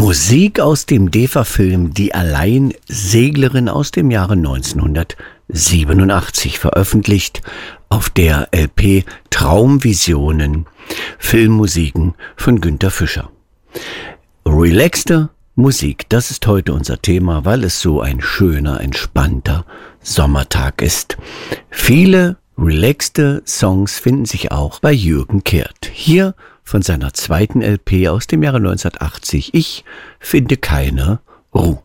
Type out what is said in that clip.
Musik aus dem DEFA-Film Die Alleinseglerin aus dem Jahre 1987, veröffentlicht auf der LP Traumvisionen, Filmmusiken von Günter Fischer. Relaxte Musik, das ist heute unser Thema, weil es so ein schöner, entspannter Sommertag ist. Viele relaxte Songs finden sich auch bei Jürgen Kehrt. Hier von seiner zweiten LP aus dem Jahre 1980, Ich finde keine Ruhe.